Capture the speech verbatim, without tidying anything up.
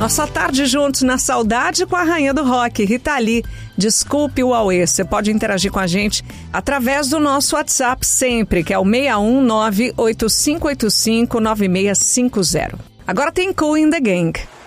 Nossa tarde juntos na saudade com a rainha do rock, Rita Lee. Desculpe o auê. Você pode interagir com a gente através do nosso WhatsApp sempre, que é o seis um nove oito cinco oito cinco nove seis cinco zero. Agora tem Kool and the Gang.